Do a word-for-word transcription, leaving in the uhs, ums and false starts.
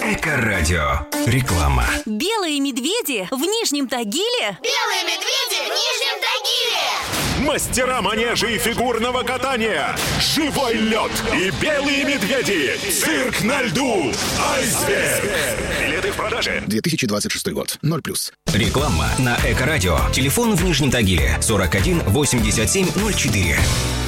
Эко-радио. Реклама. Белые медведи в Нижнем Тагиле. Белые медведи в Нижнем Тагиле. Мастера манежа и фигурного катания. Живой лед и белые медведи. Цирк на льду. Айсберг. Билеты в продаже. две тысячи двадцать шестой год. ноль плюс. Реклама на Эко-радио. Телефон в Нижнем Тагиле сорок один восемьдесят семь ноль четыре.